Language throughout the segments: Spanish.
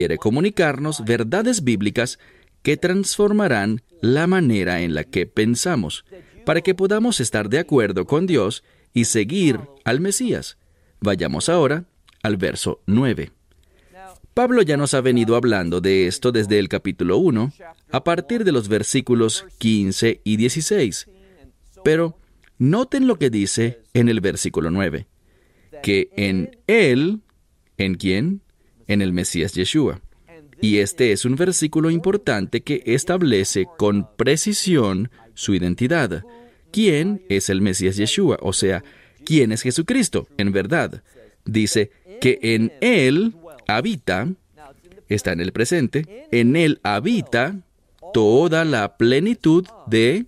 quiere comunicarnos verdades bíblicas que transformarán la manera en la que pensamos, para que podamos estar de acuerdo con Dios y seguir al Mesías. Vayamos ahora al verso 9. Pablo ya nos ha venido hablando de esto desde el capítulo 1, a partir de los versículos 15 y 16. Pero noten lo que dice en el versículo 9, que en Él, ¿en quién? En el Mesías Yeshua. Y este es un versículo importante que establece con precisión su identidad. ¿Quién es el Mesías Yeshua? O sea, ¿quién es Jesucristo? En verdad, dice que en Él habita, está en el presente, en Él habita toda la plenitud de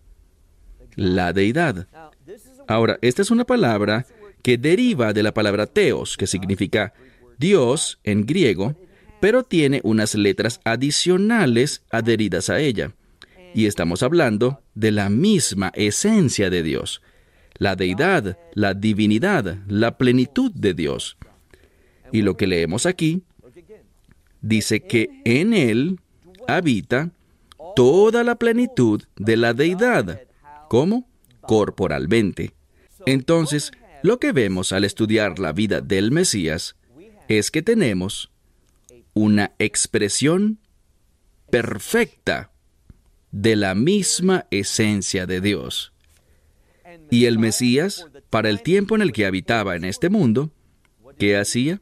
la deidad. Ahora, esta es una palabra que deriva de la palabra theos, que significa Dios en griego, pero tiene unas letras adicionales adheridas a ella. Y estamos hablando de la misma esencia de Dios, la deidad, la divinidad, la plenitud de Dios. Y lo que leemos aquí dice que en Él habita toda la plenitud de la deidad. ¿Cómo? Corporalmente. Entonces, lo que vemos al estudiar la vida del Mesías es que tenemos una expresión perfecta de la misma esencia de Dios. Y el Mesías, para el tiempo en el que habitaba en este mundo, ¿qué hacía?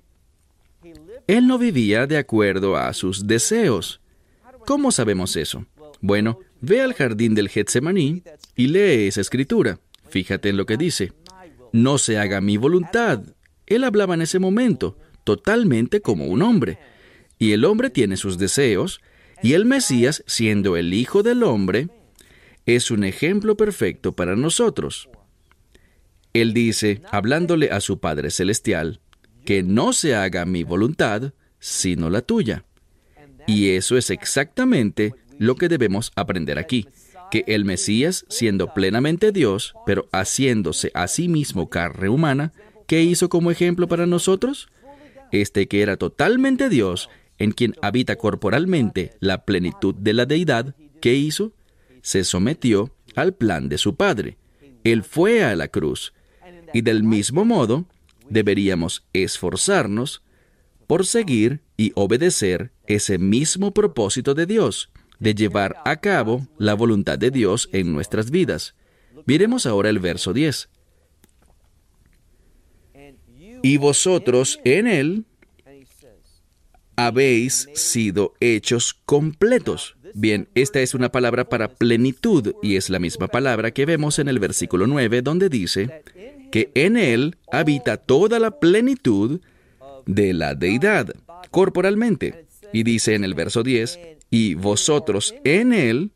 Él no vivía de acuerdo a sus deseos. ¿Cómo sabemos eso? Bueno, ve al jardín del Getsemaní y lee esa escritura. Fíjate en lo que dice. No se haga mi voluntad. Él hablaba en ese momento, totalmente como un hombre. Y el hombre tiene sus deseos, y el Mesías, siendo el Hijo del Hombre, es un ejemplo perfecto para nosotros. Él dice, hablándole a su Padre Celestial, que no se haga mi voluntad, sino la tuya. Y eso es exactamente lo que debemos aprender aquí, que el Mesías, siendo plenamente Dios, pero haciéndose a sí mismo carne humana, ¿qué hizo como ejemplo para nosotros? Este que era totalmente Dios, en quien habita corporalmente la plenitud de la deidad, ¿qué hizo? Se sometió al plan de su Padre. Él fue a la cruz. Y del mismo modo, deberíamos esforzarnos por seguir y obedecer ese mismo propósito de Dios, de llevar a cabo la voluntad de Dios en nuestras vidas. Miremos ahora el verso 10. Y vosotros en Él habéis sido hechos completos. Bien, esta es una palabra para plenitud, y es la misma palabra que vemos en el versículo 9, donde dice que en Él habita toda la plenitud de la deidad, corporalmente. Y dice en el verso 10, y vosotros en Él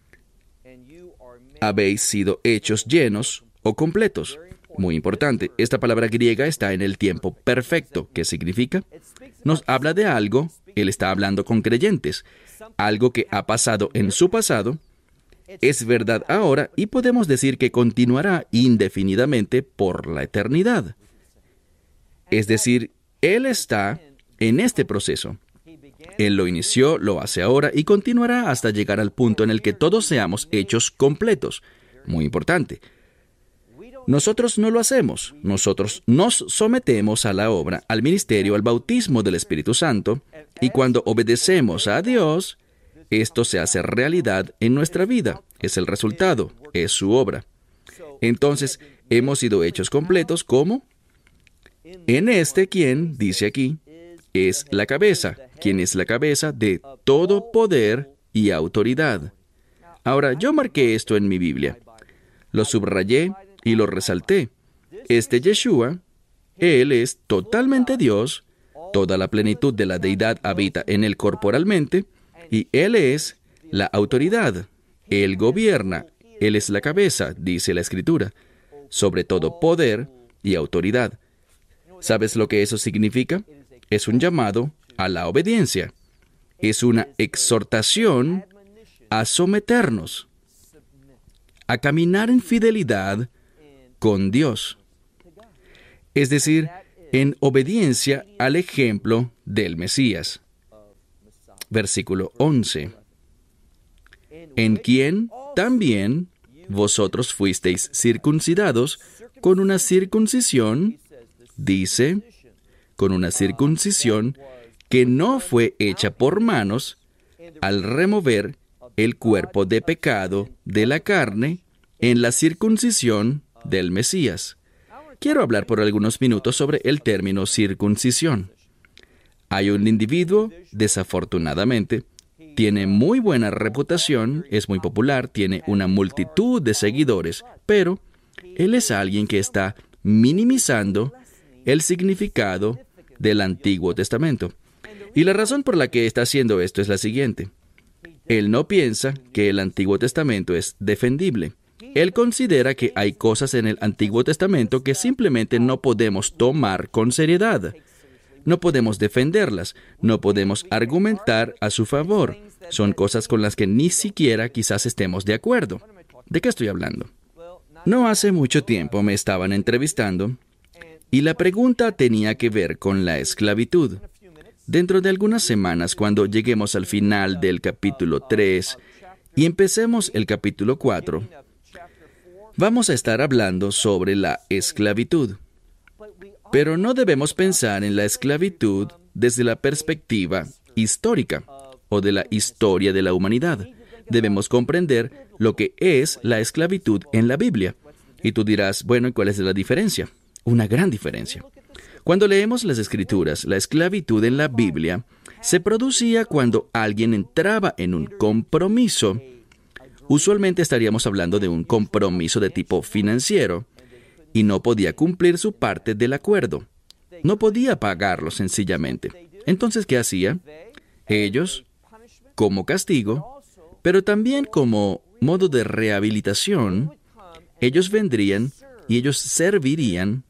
habéis sido hechos llenos o completos. Muy importante, esta palabra griega está en el tiempo perfecto. ¿Qué significa? Nos habla de algo, Él está hablando con creyentes, algo que ha pasado en su pasado, es verdad ahora y podemos decir que continuará indefinidamente por la eternidad. Es decir, Él está en este proceso. Él lo inició, lo hace ahora y continuará hasta llegar al punto en el que todos seamos hechos completos. Muy importante. Nosotros no lo hacemos. Nosotros nos sometemos a la obra, al ministerio, al bautismo del Espíritu Santo, y cuando obedecemos a Dios, esto se hace realidad en nuestra vida. Es el resultado, es su obra. Entonces, hemos sido hechos completos, ¿cómo? En este quien, dice aquí, es la cabeza. ¿Quién es la cabeza? De todo poder y autoridad. Ahora, yo marqué esto en mi Biblia. Lo subrayé y lo resalté. Este Yeshua, Él es totalmente Dios, toda la plenitud de la deidad habita en Él corporalmente, y Él es la autoridad. Él gobierna, Él es la cabeza, dice la Escritura, sobre todo poder y autoridad. ¿Sabes lo que eso significa? Es un llamado a la obediencia. Es una exhortación a someternos, a caminar en fidelidad con Dios. Es decir, en obediencia al ejemplo del Mesías. Versículo 11. En quien también vosotros fuisteis circuncidados con una circuncisión, dice, con una circuncisión que no fue hecha por manos, al remover el cuerpo de pecado de la carne en la circuncisión del Mesías. Quiero hablar por algunos minutos sobre el término circuncisión. Hay un individuo, desafortunadamente, tiene muy buena reputación, es muy popular, tiene una multitud de seguidores, pero él es alguien que está minimizando el significado del Antiguo Testamento. Y la razón por la que está haciendo esto es la siguiente. Él no piensa que el Antiguo Testamento es defendible. Él considera que hay cosas en el Antiguo Testamento que simplemente no podemos tomar con seriedad. No podemos defenderlas, no podemos argumentar a su favor. Son cosas con las que ni siquiera quizás estemos de acuerdo. ¿De qué estoy hablando? No hace mucho tiempo me estaban entrevistando y la pregunta tenía que ver con la esclavitud. Dentro de algunas semanas, cuando lleguemos al final del capítulo 3 y empecemos el capítulo 4, vamos a estar hablando sobre la esclavitud. Pero no debemos pensar en la esclavitud desde la perspectiva histórica o de la historia de la humanidad. Debemos comprender lo que es la esclavitud en la Biblia. Y tú dirás, bueno, ¿y cuál es la diferencia? Una gran diferencia. Cuando leemos las Escrituras, la esclavitud en la Biblia se producía cuando alguien entraba en un compromiso. Usualmente estaríamos hablando de un compromiso de tipo financiero y no podía cumplir su parte del acuerdo. No podía pagarlo sencillamente. Entonces, ¿qué hacía? Ellos, como castigo, pero también como modo de rehabilitación, ellos vendrían y ellos servirían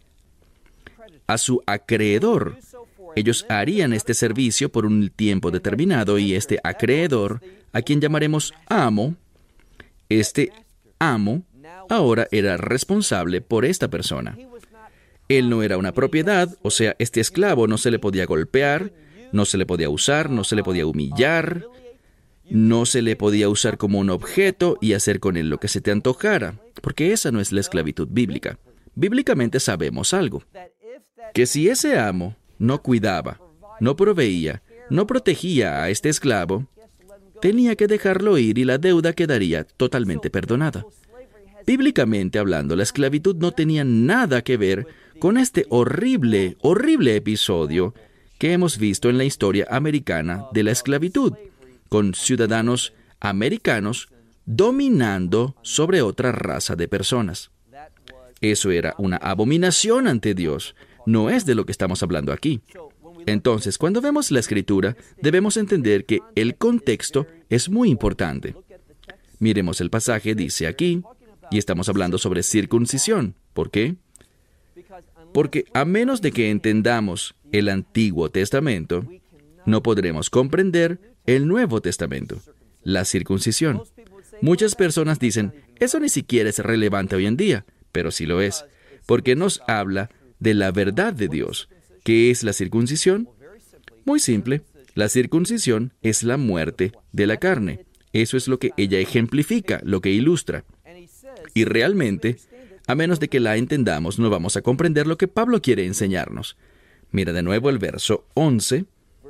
a su acreedor. Ellos harían este servicio por un tiempo determinado y este acreedor, a quien llamaremos amo, este amo ahora era responsable por esta persona. Él no era una propiedad, o sea, este esclavo no se le podía golpear, no se le podía usar, no se le podía humillar, no se le podía usar como un objeto y hacer con él lo que se te antojara, porque esa no es la esclavitud bíblica. Bíblicamente sabemos algo, que si ese amo no cuidaba, no proveía, no protegía a este esclavo, tenía que dejarlo ir y la deuda quedaría totalmente perdonada. Bíblicamente hablando, la esclavitud no tenía nada que ver con este horrible, horrible episodio que hemos visto en la historia americana de la esclavitud, con ciudadanos americanos dominando sobre otra raza de personas. Eso era una abominación ante Dios. No es de lo que estamos hablando aquí. Entonces, cuando vemos la Escritura, debemos entender que el contexto es muy importante. Miremos el pasaje, dice aquí, y estamos hablando sobre circuncisión. ¿Por qué? Porque a menos de que entendamos el Antiguo Testamento, no podremos comprender el Nuevo Testamento, la circuncisión. Muchas personas dicen, eso ni siquiera es relevante hoy en día, pero sí lo es, porque nos habla de la verdad de Dios. ¿Qué es la circuncisión? Muy simple, la circuncisión es la muerte de la carne. Eso es lo que ella ejemplifica, lo que ilustra. Y realmente, a menos de que la entendamos, no vamos a comprender lo que Pablo quiere enseñarnos. Mira de nuevo el verso 11.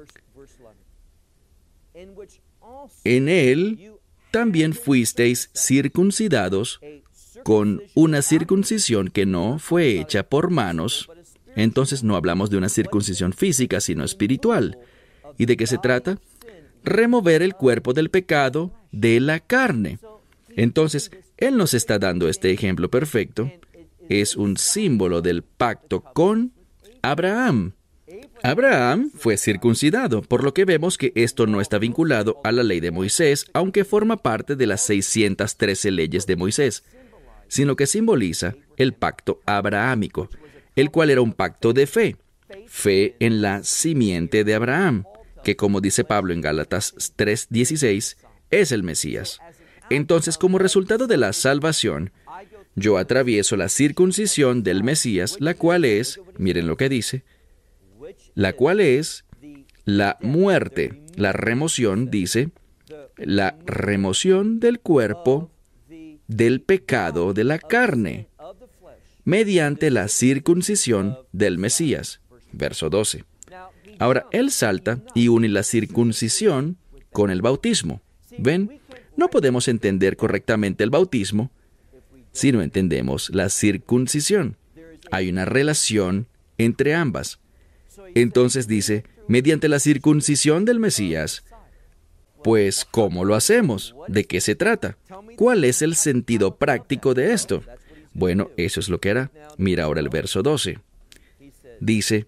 En él también fuisteis circuncidados con una circuncisión que no fue hecha por manos. Entonces no hablamos de una circuncisión física, sino espiritual. ¿Y de qué se trata? Remover el cuerpo del pecado de la carne. Entonces, él nos está dando este ejemplo perfecto. Es un símbolo del pacto con Abraham. Abraham fue circuncidado, por lo que vemos que esto no está vinculado a la ley de Moisés, aunque forma parte de las 613 leyes de Moisés, sino que simboliza el pacto abrahámico, el cual era un pacto de fe, fe en la simiente de Abraham, que como dice Pablo en Gálatas 3:16, es el Mesías. Entonces, como resultado de la salvación, yo atravieso la circuncisión del Mesías, la cual es, miren lo que dice, la cual es la muerte. La remoción, dice, la remoción del cuerpo del pecado de la carne, mediante la circuncisión del Mesías. Verso 12. Ahora, él salta y une la circuncisión con el bautismo. ¿Ven? No podemos entender correctamente el bautismo si no entendemos la circuncisión. Hay una relación entre ambas. Entonces dice, mediante la circuncisión del Mesías. Pues, ¿cómo lo hacemos? ¿De qué se trata? ¿Cuál es el sentido práctico de esto? Bueno, eso es lo que hará. Mira ahora el verso 12. Dice,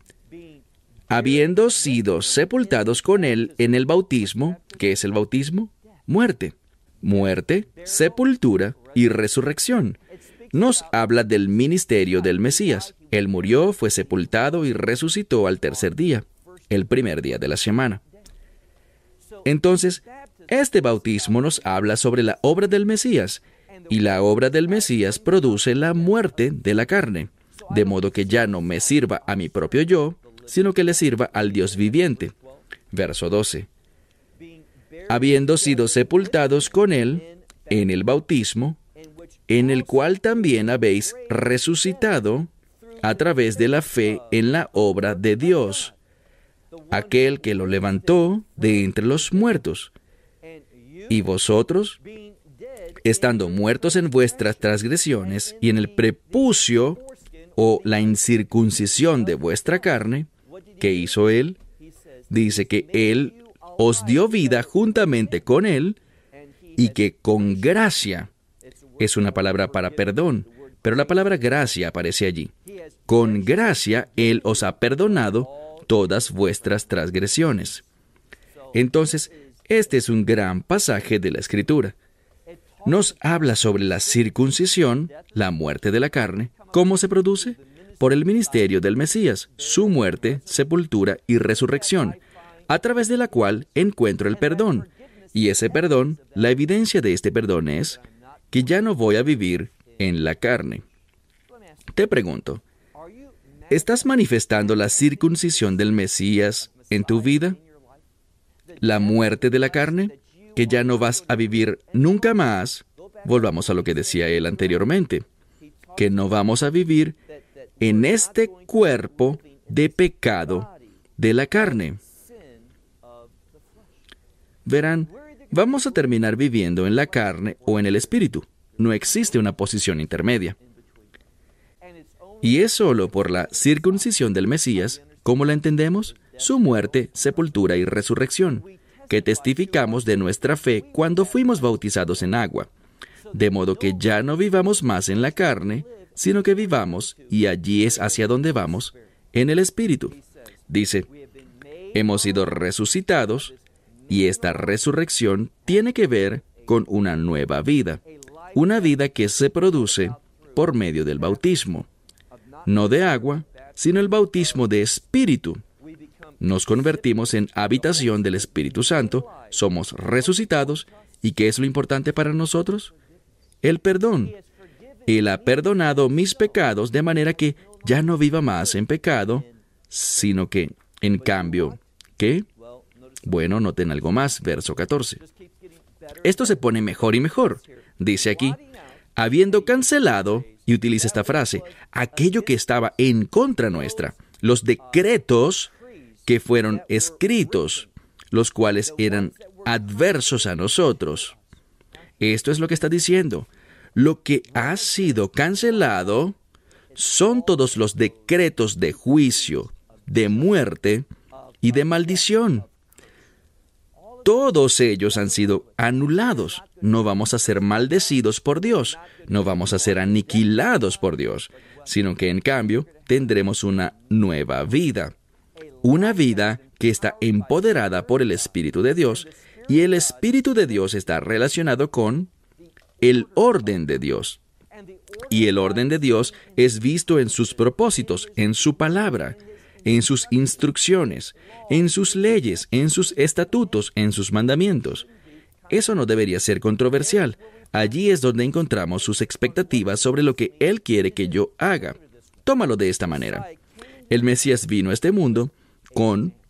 habiendo sido sepultados con él en el bautismo. ¿Qué es el bautismo? Muerte. Muerte, sepultura y resurrección. Nos habla del ministerio del Mesías. Él murió, fue sepultado y resucitó al tercer día, el primer día de la semana. Entonces, este bautismo nos habla sobre la obra del Mesías, y la obra del Mesías produce la muerte de la carne, de modo que ya no me sirva a mi propio yo, sino que le sirva al Dios viviente. Verso 12. Habiendo sido sepultados con él en el bautismo, en el cual también habéis resucitado a través de la fe en la obra de Dios, aquel que lo levantó de entre los muertos. Y vosotros, estando muertos en vuestras transgresiones y en el prepucio o la incircuncisión de vuestra carne, ¿qué hizo Él? Dice que Él os dio vida juntamente con Él y que con gracia, es una palabra para perdón, pero la palabra gracia aparece allí. Con gracia Él os ha perdonado todas vuestras transgresiones. Entonces, este es un gran pasaje de la Escritura. Nos habla sobre la circuncisión, la muerte de la carne. ¿Cómo se produce? Por el ministerio del Mesías, su muerte, sepultura y resurrección, a través de la cual encuentro el perdón. Y ese perdón, la evidencia de este perdón es que ya no voy a vivir en la carne. Te pregunto, ¿estás manifestando la circuncisión del Mesías en tu vida? ¿La muerte de la carne? ¿Que ya no vas a vivir nunca más? Volvamos a lo que decía él anteriormente, que no vamos a vivir en este cuerpo de pecado de la carne. Verán, vamos a terminar viviendo en la carne o en el espíritu. No existe una posición intermedia. Y es solo por la circuncisión del Mesías, ¿cómo la entendemos? Su muerte, sepultura y resurrección, que testificamos de nuestra fe cuando fuimos bautizados en agua, de modo que ya no vivamos más en la carne, sino que vivamos, y allí es hacia donde vamos, en el Espíritu. Dice, hemos sido resucitados, y esta resurrección tiene que ver con una nueva vida, una vida que se produce por medio del bautismo, no de agua, sino el bautismo de Espíritu. Nos convertimos en habitación del Espíritu Santo, somos resucitados, ¿y qué es lo importante para nosotros? El perdón. Él ha perdonado mis pecados de manera que ya no viva más en pecado, sino que, en cambio, ¿qué? Bueno, noten algo más, verso 14. Esto se pone mejor y mejor. Dice aquí, habiendo cancelado, y utiliza esta frase, aquello que estaba en contra nuestra, los decretos que fueron escritos, los cuales eran adversos a nosotros. Esto es lo que está diciendo. Lo que ha sido cancelado son todos los decretos de juicio, de muerte y de maldición. Todos ellos han sido anulados. No vamos a ser maldecidos por Dios, no vamos a ser aniquilados por Dios, sino que en cambio tendremos una nueva vida. Una vida que está empoderada por el Espíritu de Dios, y el Espíritu de Dios está relacionado con el orden de Dios. Y el orden de Dios es visto en sus propósitos, en su palabra, en sus instrucciones, en sus leyes, en sus estatutos, en sus mandamientos. Eso no debería ser controversial. Allí es donde encontramos sus expectativas sobre lo que Él quiere que yo haga. Tómalo de esta manera. El Mesías vino a este mundo con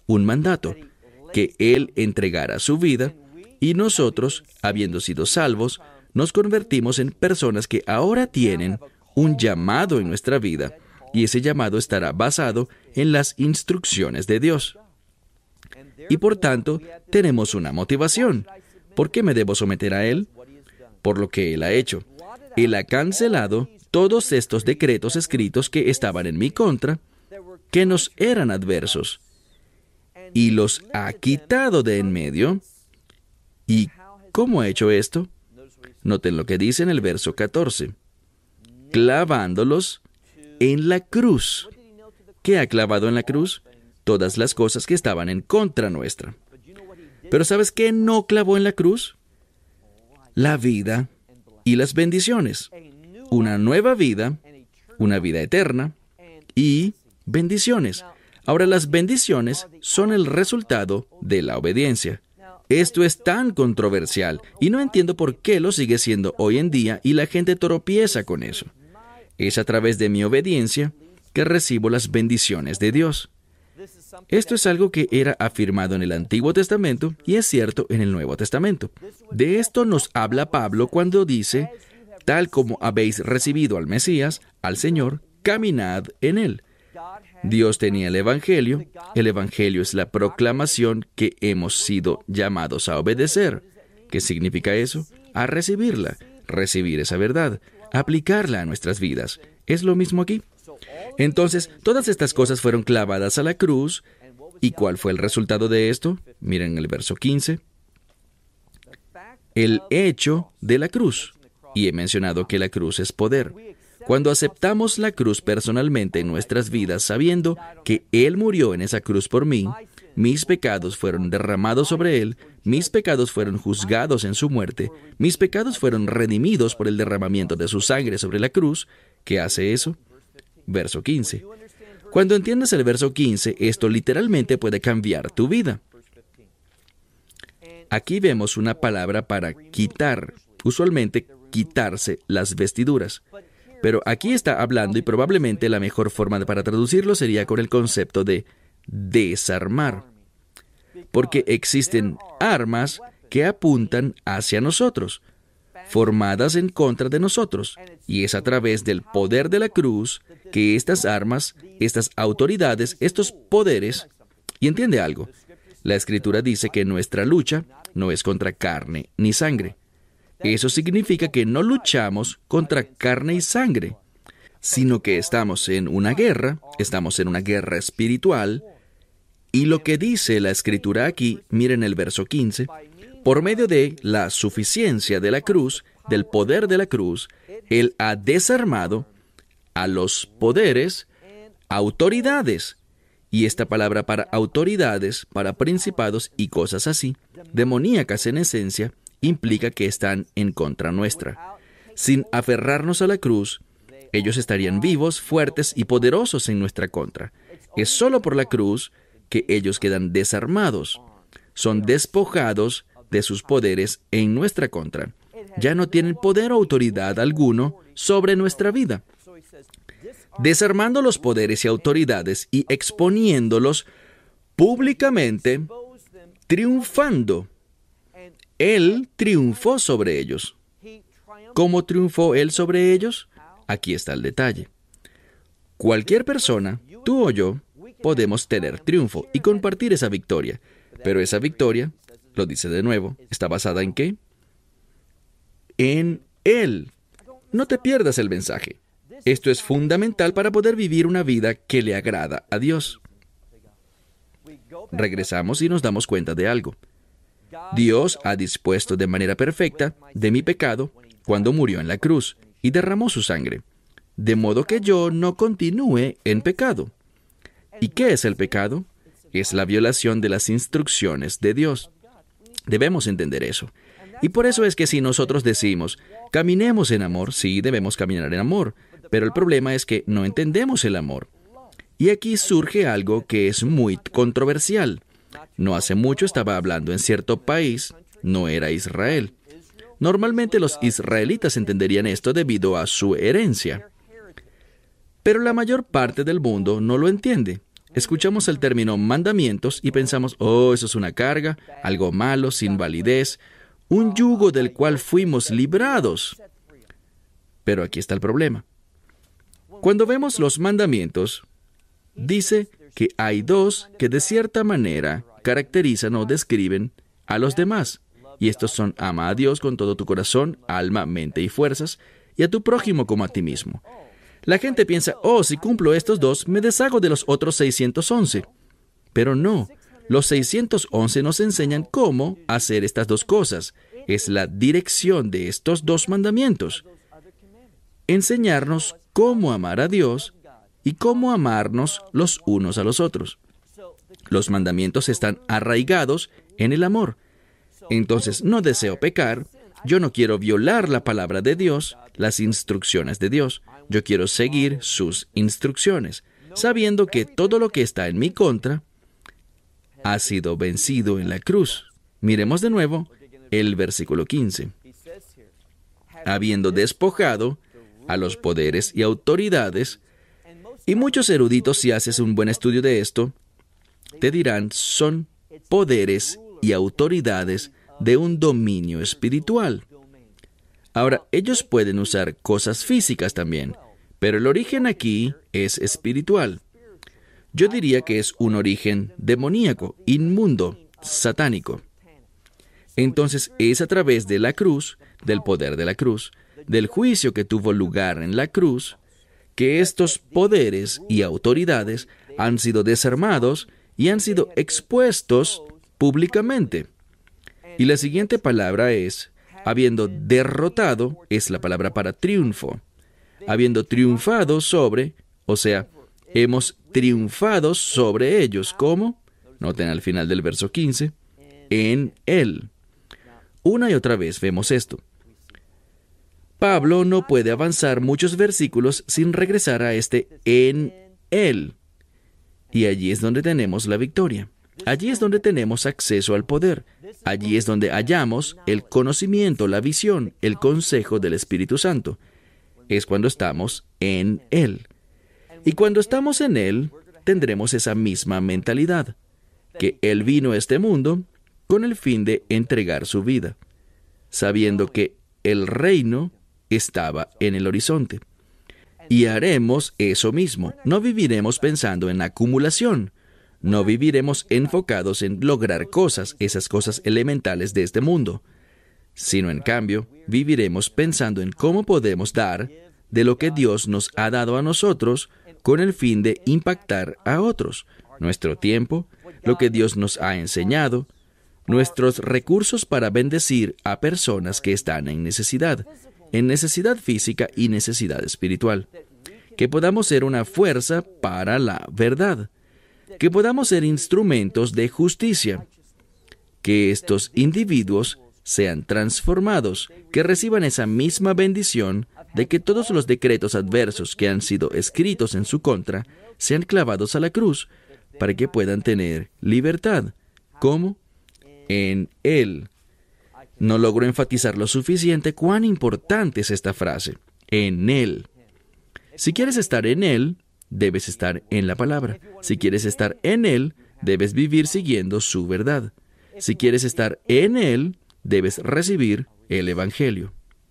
un mandato, que Él entregara su vida, y nosotros, habiendo sido salvos, nos convertimos en personas que ahora tienen un llamado en nuestra vida, y ese llamado estará basado en las instrucciones de Dios. Y por tanto, tenemos una motivación. ¿Por qué me debo someter a Él? Por lo que Él ha hecho. Él ha cancelado todos estos decretos escritos que estaban en mi contra, que nos eran adversos, y los ha quitado de en medio. ¿Y cómo ha hecho esto? Noten lo que dice en el verso 14. Clavándolos en la cruz. ¿Qué ha clavado en la cruz? Todas las cosas que estaban en contra nuestra. Pero ¿sabes qué no clavó en la cruz? La vida y las bendiciones. Una nueva vida, una vida eterna y bendiciones. Ahora, las bendiciones son el resultado de la obediencia. Esto es tan controversial y no entiendo por qué lo sigue siendo hoy en día y la gente tropieza con eso. Es a través de mi obediencia que recibo las bendiciones de Dios. Esto es algo que era afirmado en el Antiguo Testamento y es cierto en el Nuevo Testamento. De esto nos habla Pablo cuando dice, tal como habéis recibido al Mesías, al Señor, caminad en Él. Dios tenía el Evangelio es la proclamación que hemos sido llamados a obedecer. ¿Qué significa eso? A recibirla, recibir esa verdad, aplicarla a nuestras vidas. ¿Es lo mismo aquí? Entonces, todas estas cosas fueron clavadas a la cruz. ¿Y cuál fue el resultado de esto? Miren el verso 15. El hecho de la cruz. Y he mencionado que la cruz es poder. Cuando aceptamos la cruz personalmente en nuestras vidas, sabiendo que Él murió en esa cruz por mí, mis pecados fueron derramados sobre Él, mis pecados fueron juzgados en su muerte, mis pecados fueron redimidos por el derramamiento de su sangre sobre la cruz. ¿Qué hace eso? Verso 15. Cuando entiendas el verso 15, esto literalmente puede cambiar tu vida. Aquí vemos una palabra para quitar, usualmente quitarse las vestiduras. Pero aquí está hablando y probablemente la mejor forma para traducirlo sería con el concepto de desarmar. Porque existen armas que apuntan hacia nosotros, formadas en contra de nosotros. Y es a través del poder de la cruz que estas armas, estas autoridades, estos poderes... Y entiende algo, la Escritura dice que nuestra lucha no es contra carne ni sangre. Eso significa que no luchamos contra carne y sangre, sino que estamos en una guerra espiritual, y lo que dice la Escritura aquí, miren el verso 15, por medio de la suficiencia de la cruz, del poder de la cruz, Él ha desarmado a los poderes, autoridades. Y esta palabra para autoridades, para principados y cosas así, demoníacas en esencia, implica que están en contra nuestra. Sin aferrarnos a la cruz, ellos estarían vivos, fuertes y poderosos en nuestra contra. Es solo por la cruz que ellos quedan desarmados. Son despojados de sus poderes en nuestra contra. Ya no tienen poder o autoridad alguno sobre nuestra vida. Desarmando los poderes y autoridades y exponiéndolos públicamente, triunfando. Él triunfó sobre ellos. ¿Cómo triunfó Él sobre ellos? Aquí está el detalle. Cualquier persona, tú o yo, podemos tener triunfo y compartir esa victoria. Pero esa victoria, lo dice de nuevo, ¿está basada en qué? En Él. No te pierdas el mensaje. Esto es fundamental para poder vivir una vida que le agrada a Dios. Regresamos y nos damos cuenta de algo. Dios ha dispuesto de manera perfecta de mi pecado cuando murió en la cruz y derramó su sangre, de modo que yo no continúe en pecado. ¿Y qué es el pecado? Es la violación de las instrucciones de Dios. Debemos entender eso. Y por eso es que si nosotros decimos, caminemos en amor, sí, debemos caminar en amor, pero el problema es que no entendemos el amor. Y aquí surge algo que es muy controversial. No hace mucho estaba hablando en cierto país, no era Israel. Normalmente los israelitas entenderían esto debido a su herencia. Pero la mayor parte del mundo no lo entiende. escuchamos el término mandamientos y pensamos, oh, eso es una carga, algo malo, sin validez, un yugo del cual fuimos librados. Pero aquí está el problema. Cuando vemos los mandamientos, dice que hay dos que de cierta manera caracterizan o describen a los demás. Y estos son: ama a Dios con todo tu corazón, alma, mente y fuerzas, y a tu prójimo como a ti mismo. La gente piensa, oh, si cumplo estos dos, me deshago de los otros 611. Pero no, los 611 nos enseñan cómo hacer estas dos cosas. Es la dirección de estos dos mandamientos. Enseñarnos cómo amar a Dios y cómo amarnos los unos a los otros. Los mandamientos están arraigados en el amor. Entonces, no deseo pecar, yo no quiero violar la palabra de Dios, las instrucciones de Dios. Yo quiero seguir sus instrucciones, sabiendo que todo lo que está en mi contra ha sido vencido en la cruz. Miremos de nuevo el versículo 15. Habiendo despojado a los poderes y autoridades, y muchos eruditos, si haces un buen estudio de esto, te dirán, son poderes y autoridades de un dominio espiritual. Ahora, ellos pueden usar cosas físicas también, pero el origen aquí es espiritual. Yo diría que es un origen demoníaco, inmundo, satánico. Entonces, es a través de la cruz, del poder de la cruz, del juicio que tuvo lugar en la cruz, que estos poderes y autoridades han sido desarmados y han sido expuestos públicamente. Y la siguiente palabra es, habiendo derrotado, es la palabra para triunfo. Habiendo triunfado sobre, o sea, hemos triunfado sobre ellos. ¿Cómo? Noten al final del verso 15, en Él. Una y otra vez vemos esto. Pablo no puede avanzar muchos versículos sin regresar a este en Él. Y allí es donde tenemos la victoria. Allí es donde tenemos acceso al poder. Allí es donde hallamos el conocimiento, la visión, el consejo del Espíritu Santo. Es cuando estamos en Él. Y cuando estamos en Él, tendremos esa misma mentalidad, que Él vino a este mundo con el fin de entregar su vida, sabiendo que el reino estaba en el horizonte. Y haremos eso mismo. No viviremos pensando en acumulación. No viviremos enfocados en lograr cosas, esas cosas elementales de este mundo, sino en cambio, viviremos pensando en cómo podemos dar de lo que Dios nos ha dado a nosotros con el fin de impactar a otros. Nuestro tiempo, lo que Dios nos ha enseñado, nuestros recursos para bendecir a personas que están en necesidad física y necesidad espiritual. Que podamos ser una fuerza para la verdad. Que podamos ser instrumentos de justicia. Que estos individuos sean transformados, que reciban esa misma bendición de que todos los decretos adversos que han sido escritos en su contra sean clavados a la cruz para que puedan tener libertad. ¿Cómo? En Él. No logro enfatizar lo suficiente cuán importante es esta frase. En Él. Si quieres estar en Él, debes estar en la palabra. Si quieres estar en Él, debes vivir siguiendo su verdad. Si quieres estar en Él, debes recibir el Evangelio.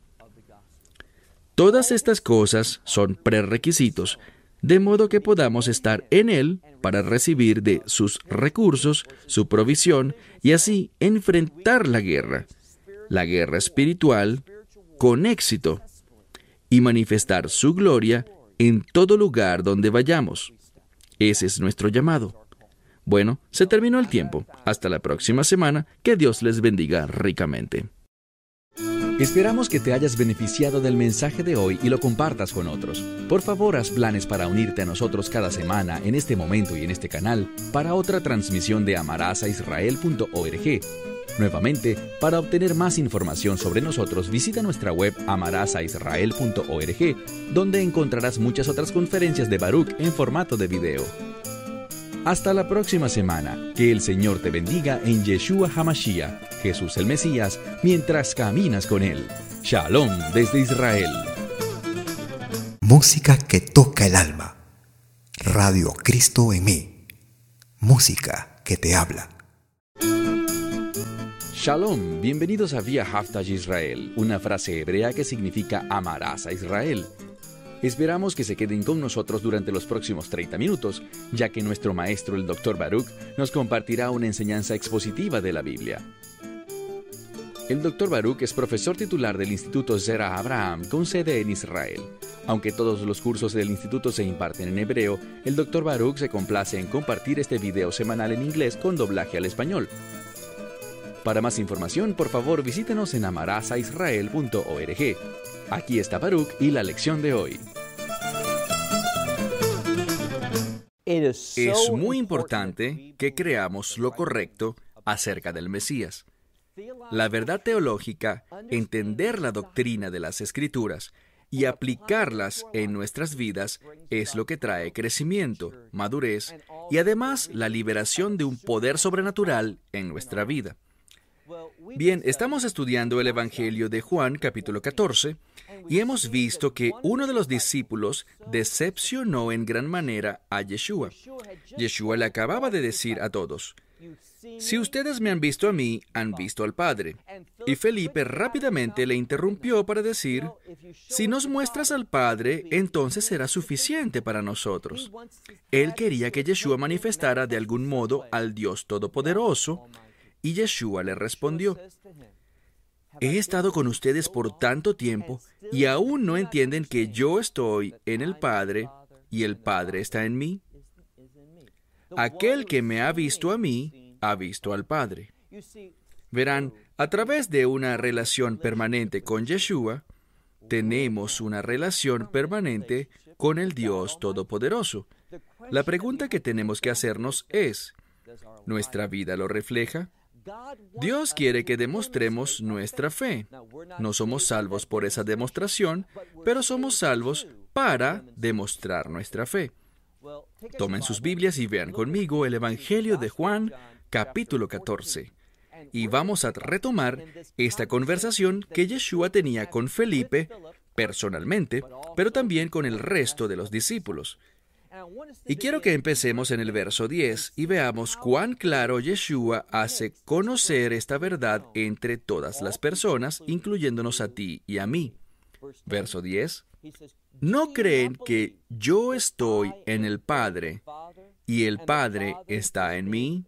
Todas estas cosas son prerequisitos, de modo que podamos estar en Él para recibir de sus recursos, su provisión, y así enfrentar la guerra espiritual, con éxito, y manifestar su gloria en todo lugar donde vayamos. Ese es nuestro llamado. Bueno, se terminó el tiempo. Hasta la próxima semana. Que Dios les bendiga ricamente. Esperamos que te hayas beneficiado del mensaje de hoy y lo compartas con otros. Por favor, haz planes para unirte a nosotros cada semana en este momento y en este canal para otra transmisión de amarazaisrael.org. Nuevamente, para obtener más información sobre nosotros, visita nuestra web amarazaisrael.org, donde encontrarás muchas otras conferencias de Baruch en formato de video. Hasta la próxima semana. Que el Señor te bendiga en Yeshua HaMashiach, Jesús el Mesías, mientras caminas con Él. Shalom desde Israel. Música que toca el alma. Radio Cristo en mí. música que te habla. Shalom, bienvenidos a Vía Haftaj Israel, una frase hebrea que significa amarás a Israel. Esperamos que se queden con nosotros durante los próximos 30 minutos, ya que nuestro maestro, el Dr. Baruch, nos compartirá una enseñanza expositiva de la Biblia. El Dr. Baruch es profesor titular del Instituto Zera Abraham, con sede en Israel. Aunque todos los cursos del instituto se imparten en hebreo, el Dr. Baruch se complace en compartir este video semanal en inglés con doblaje al español. Para más información, por favor, visítenos en amarazaisrael.org. Aquí está Baruch y la lección de hoy. Es muy importante que creamos lo correcto acerca del Mesías. La verdad teológica, entender la doctrina de las Escrituras y aplicarlas en nuestras vidas es lo que trae crecimiento, madurez y además la liberación de un poder sobrenatural en nuestra vida. Bien, estamos estudiando el Evangelio de Juan, capítulo 14, y hemos visto que uno de los discípulos decepcionó en gran manera a Yeshua. Yeshua le acababa de decir a todos: si ustedes me han visto a mí, han visto al Padre. Y Felipe rápidamente le interrumpió para decir: si nos muestras al Padre, entonces será suficiente para nosotros. Él quería que Yeshua manifestara de algún modo al Dios Todopoderoso, y Yeshua le respondió: he estado con ustedes por tanto tiempo y aún no entienden que yo estoy en el Padre y el Padre está en mí. Aquel que me ha visto a mí, ha visto al Padre. Verán, a través de una relación permanente con Yeshua, tenemos una relación permanente con el Dios Todopoderoso. La pregunta que tenemos que hacernos es: ¿nuestra vida lo refleja? Dios quiere que demostremos nuestra fe. No somos salvos por esa demostración, pero somos salvos para demostrar nuestra fe. Tomen sus Biblias y vean conmigo el Evangelio de Juan, capítulo 14. Y vamos a retomar esta conversación que Yeshua tenía con Felipe, personalmente, pero también con el resto de los discípulos. Y quiero que empecemos en el verso 10 y veamos cuán claro Yeshua hace conocer esta verdad entre todas las personas, incluyéndonos a ti y a mí. Verso 10. ¿No creen que yo estoy en el Padre y el Padre está en mí?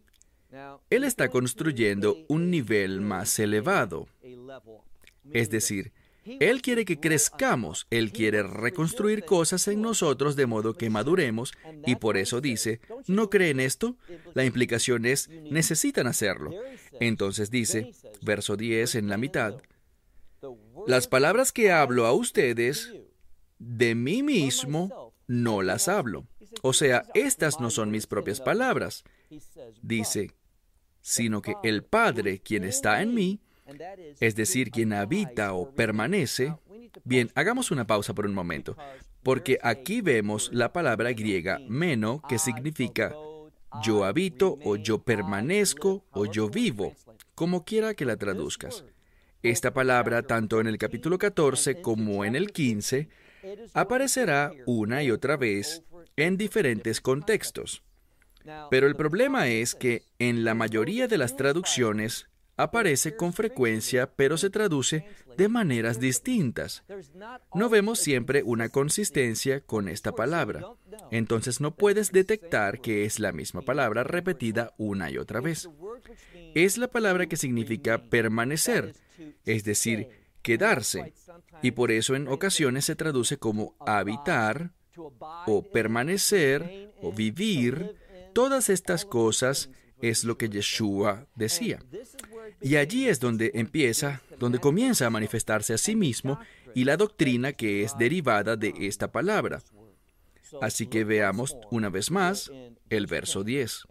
Él está construyendo un nivel más elevado. Es decir, Él quiere que crezcamos, Él quiere reconstruir cosas en nosotros de modo que maduremos, y por eso dice: ¿no creen esto? La implicación es: necesitan hacerlo. Entonces dice, verso 10 en la mitad: las palabras que hablo a ustedes, de mí mismo no las hablo. O sea, estas no son mis propias palabras. Dice, sino que el Padre, quien está en mí, es decir, quien habita o permanece. Bien, hagamos una pausa por un momento, porque aquí vemos la palabra griega meno, que significa yo habito, o yo permanezco, o yo vivo, como quiera que la traduzcas. Esta palabra, tanto en el capítulo 14 como en el 15, aparecerá una y otra vez en diferentes contextos. Pero el problema es que en la mayoría de las traducciones aparece con frecuencia, pero se traduce de maneras distintas. No vemos siempre una consistencia con esta palabra. Entonces no puedes detectar que es la misma palabra repetida una y otra vez. Es la palabra que significa permanecer, es decir, quedarse. Y por eso en ocasiones se traduce como habitar, o permanecer, o vivir. Todas estas cosas es lo que Yeshua decía. Y allí es donde comienza a manifestarse a sí mismo y la doctrina que es derivada de esta palabra. Así que veamos una vez más el verso 10.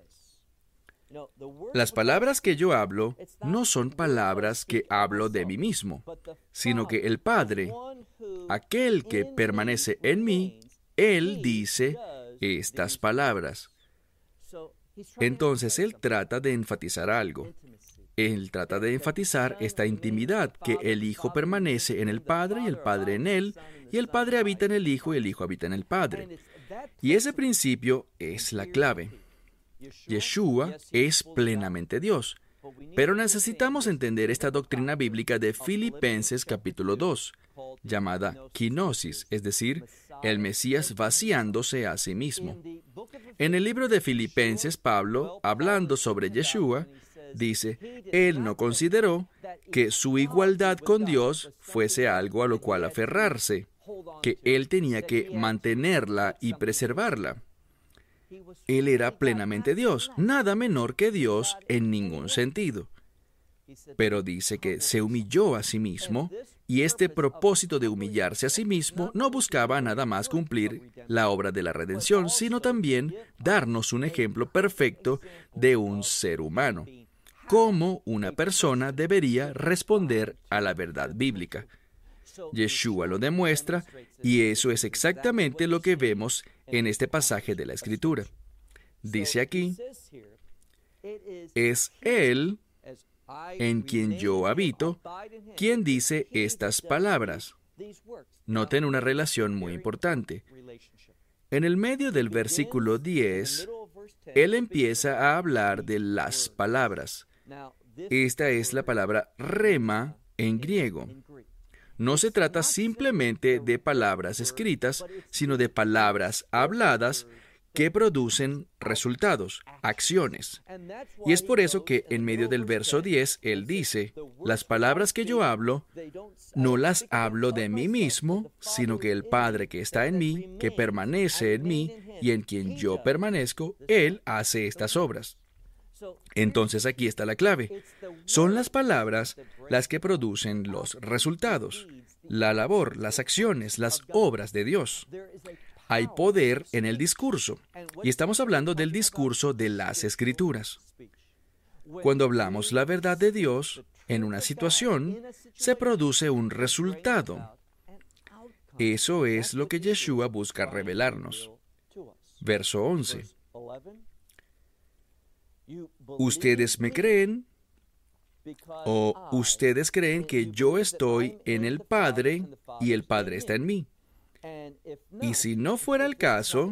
Las palabras que yo hablo no son palabras que hablo de mí mismo, sino que el Padre, aquel que permanece en mí, Él dice estas palabras. Entonces Él trata de enfatizar algo. Él trata de enfatizar esta intimidad, que el Hijo permanece en el Padre y el Padre en Él, y el Padre habita en el Hijo y el Hijo habita en el Padre. Y ese principio es la clave. Yeshua es plenamente Dios. Pero necesitamos entender esta doctrina bíblica de Filipenses capítulo 2, llamada kenosis, es decir, el Mesías vaciándose a sí mismo. En el libro de Filipenses, Pablo, hablando sobre Yeshua, dice, él no consideró que su igualdad con Dios fuese algo a lo cual aferrarse, que él tenía que mantenerla y preservarla. Él era plenamente Dios, nada menor que Dios en ningún sentido. Pero dice que se humilló a sí mismo, y este propósito de humillarse a sí mismo no buscaba nada más cumplir la obra de la redención, sino también darnos un ejemplo perfecto de un ser humano, cómo una persona debería responder a la verdad bíblica. Yeshua lo demuestra, y eso es exactamente lo que vemos en este pasaje de la Escritura. Dice aquí, es Él en quien yo habito, quien dice estas palabras. Noten una relación muy importante. En el medio del versículo 10, Él empieza a hablar de las palabras. Esta es la palabra rema en griego. No se trata simplemente de palabras escritas, sino de palabras habladas que producen resultados, acciones. Y es por eso que en medio del verso 10, él dice, las palabras que yo hablo, no las hablo de mí mismo, sino que el Padre que está en mí, que permanece en mí, y en quien yo permanezco, Él hace estas obras. Entonces aquí está la clave. Son las palabras las que producen los resultados, la labor, las acciones, las obras de Dios. Hay poder en el discurso, y estamos hablando del discurso de las Escrituras. Cuando hablamos la verdad de Dios en una situación, se produce un resultado. Eso es lo que Yeshua busca revelarnos. Verso 11. ¿Ustedes me creen? ¿O ustedes creen que yo estoy en el Padre y el Padre está en mí? Y si no fuera el caso,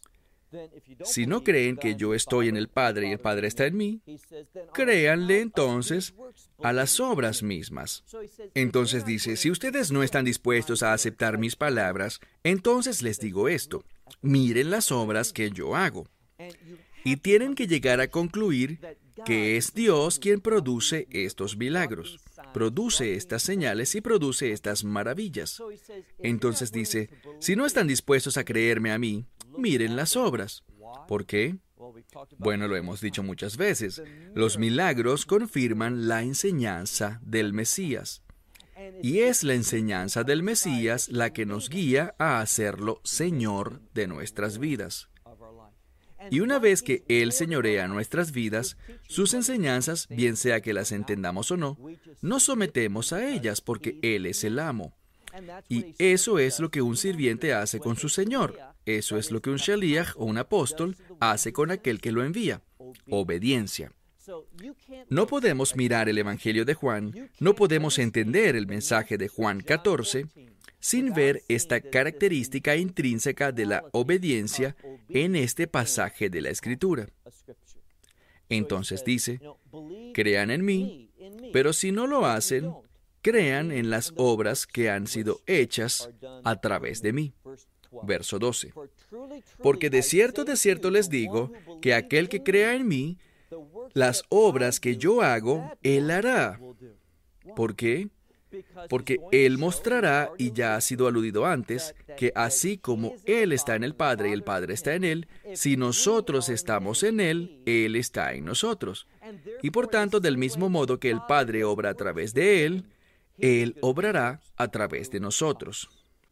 si no creen que yo estoy en el Padre y el Padre está en mí, créanle entonces a las obras mismas. Entonces dice, si ustedes no están dispuestos a aceptar mis palabras, entonces les digo esto, miren las obras que yo hago. Y tienen que llegar a concluir que es Dios quien produce estos milagros, produce estas señales y produce estas maravillas. Entonces dice, si no están dispuestos a creerme a mí, miren las obras. ¿Por qué? Bueno, lo hemos dicho muchas veces. Los milagros confirman la enseñanza del Mesías. Y es la enseñanza del Mesías la que nos guía a hacerlo Señor de nuestras vidas. Y una vez que Él señorea nuestras vidas, sus enseñanzas, bien sea que las entendamos o no, nos sometemos a ellas porque Él es el amo. Y eso es lo que un sirviente hace con su Señor. Eso es lo que un shaliach o un apóstol hace con aquel que lo envía. Obediencia. No podemos mirar el Evangelio de Juan, no podemos entender el mensaje de Juan 14, sin ver esta característica intrínseca de la obediencia en este pasaje de la Escritura. Entonces dice, crean en mí, pero si no lo hacen, crean en las obras que han sido hechas a través de mí. Verso 12. Porque de cierto les digo, que aquel que crea en mí, las obras que yo hago, él hará. ¿Por qué? Porque Él mostrará, y ya ha sido aludido antes, que así como Él está en el Padre y el Padre está en Él, si nosotros estamos en Él, Él está en nosotros. Y por tanto, del mismo modo que el Padre obra a través de Él, Él obrará a través de nosotros.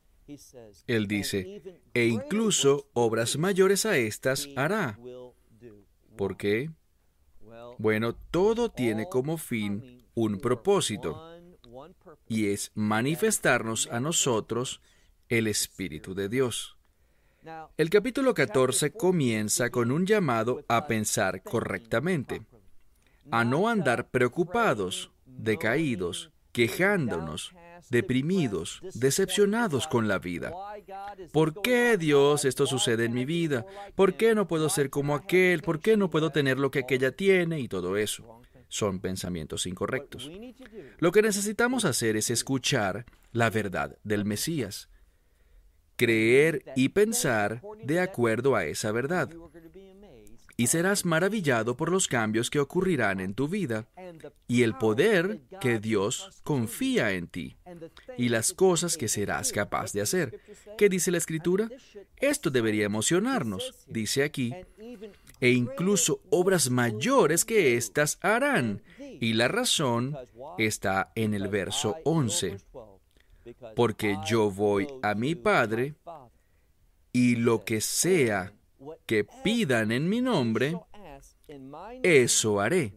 Él dice, e incluso obras mayores a estas hará. ¿Por qué? Bueno, todo tiene como fin un propósito, y es manifestarnos a nosotros el Espíritu de Dios. El capítulo 14 comienza con un llamado a pensar correctamente, a no andar preocupados, decaídos, quejándonos, deprimidos, decepcionados con la vida. ¿Por qué, Dios, esto sucede en mi vida? ¿Por qué no puedo ser como aquel? ¿Por qué no puedo tener lo que aquella tiene? Y todo eso. Son pensamientos incorrectos. Lo que necesitamos hacer es escuchar la verdad del Mesías, creer y pensar de acuerdo a esa verdad. Y serás maravillado por los cambios que ocurrirán en tu vida y el poder que Dios confía en ti y las cosas que serás capaz de hacer. ¿Qué dice la Escritura? Esto debería emocionarnos, dice aquí, e incluso obras mayores que éstas harán. Y la razón está en el verso 11. Porque yo voy a mi Padre y lo que sea que pidan en mi nombre, eso haré.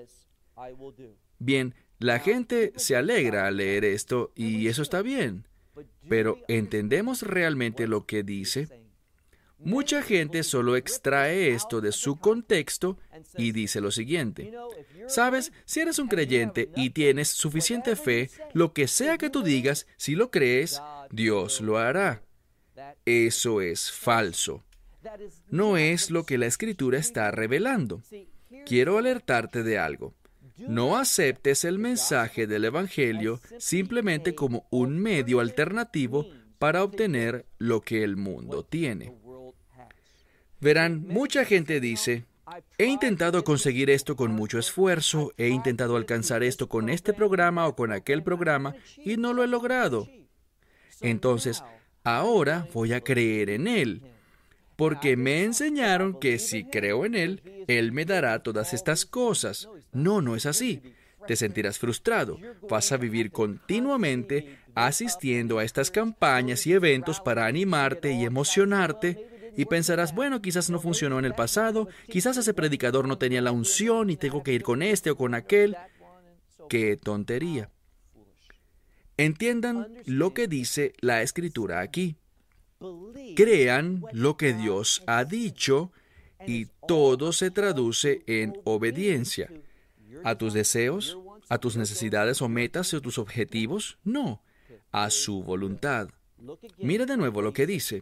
Bien, la gente se alegra al leer esto y eso está bien, pero ¿entendemos realmente lo que dice? Mucha gente solo extrae esto de su contexto y dice lo siguiente. ¿Sabes? Si eres un creyente y tienes suficiente fe, lo que sea que tú digas, si lo crees, Dios lo hará. Eso es falso. No es lo que la Escritura está revelando. Quiero alertarte de algo. No aceptes el mensaje del Evangelio simplemente como un medio alternativo para obtener lo que el mundo tiene. Verán, mucha gente dice, he intentado conseguir esto con mucho esfuerzo, he intentado alcanzar esto con este programa o con aquel programa y no lo he logrado. Entonces, ahora voy a creer en Él, porque me enseñaron que si creo en Él, Él me dará todas estas cosas. No, no es así. Te sentirás frustrado. Vas a vivir continuamente asistiendo a estas campañas y eventos para animarte y emocionarte, y pensarás, bueno, quizás no funcionó en el pasado, quizás ese predicador no tenía la unción y tengo que ir con este o con aquel. ¡Qué tontería! Entiendan lo que dice la Escritura aquí. Crean lo que Dios ha dicho y todo se traduce en obediencia. ¿A tus deseos? ¿A tus necesidades o metas o tus objetivos? No, a su voluntad. Mira de nuevo lo que dice.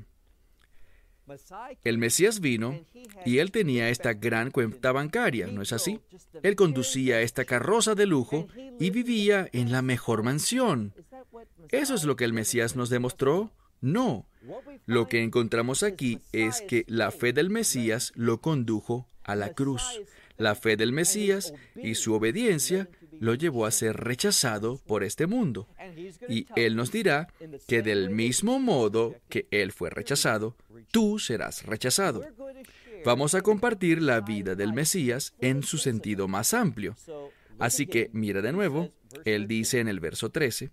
El Mesías vino y él tenía esta gran cuenta bancaria, ¿no es así? Él conducía esta carroza de lujo y vivía en la mejor mansión. ¿Eso es lo que el Mesías nos demostró? No. Lo que encontramos aquí es que la fe del Mesías lo condujo a la cruz. La fe del Mesías y su obediencia lo llevó a ser rechazado por este mundo. Y Él nos dirá que del mismo modo que Él fue rechazado, tú serás rechazado. Vamos a compartir la vida del Mesías en su sentido más amplio. Así que mira de nuevo, Él dice en el verso 13,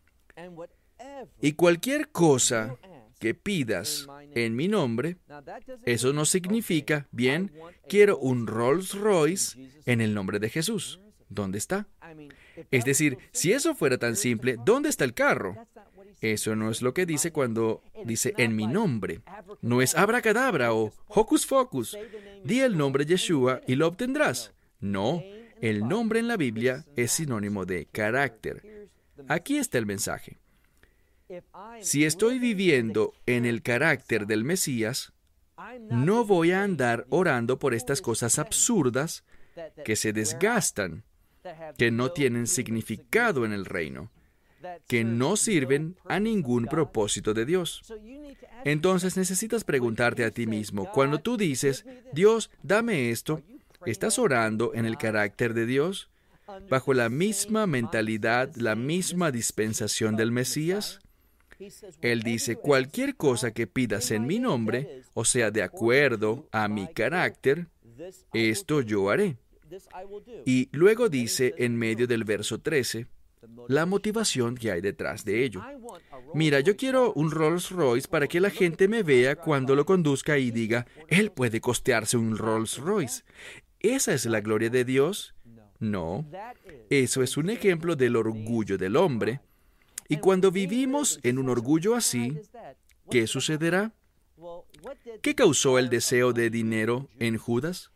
y cualquier cosa que pidas en mi nombre, eso no significa, bien, quiero un Rolls Royce en el nombre de Jesús. ¿Dónde está? Es decir, si eso fuera tan simple, ¿dónde está el carro? Eso no es lo que dice cuando dice en mi nombre. No es abracadabra o hocus pocus. Di el nombre Yeshua y lo obtendrás. No, el nombre en la Biblia es sinónimo de carácter. Aquí está el mensaje. Si estoy viviendo en el carácter del Mesías, no voy a andar orando por estas cosas absurdas que se desgastan, que no tienen significado en el reino, que no sirven a ningún propósito de Dios. Entonces necesitas preguntarte a ti mismo, cuando tú dices, Dios, dame esto, ¿estás orando en el carácter de Dios? ¿Bajo la misma mentalidad, la misma dispensación del Mesías? Él dice, cualquier cosa que pidas en mi nombre, o sea, de acuerdo a mi carácter, esto yo haré. Y luego dice, en medio del verso 13, la motivación que hay detrás de ello. Mira, yo quiero un Rolls Royce para que la gente me vea cuando lo conduzca y diga, él puede costearse un Rolls Royce. ¿Esa es la gloria de Dios? No. Eso es un ejemplo del orgullo del hombre. Y cuando vivimos en un orgullo así, ¿qué sucederá? ¿Qué causó el deseo de dinero en Judas?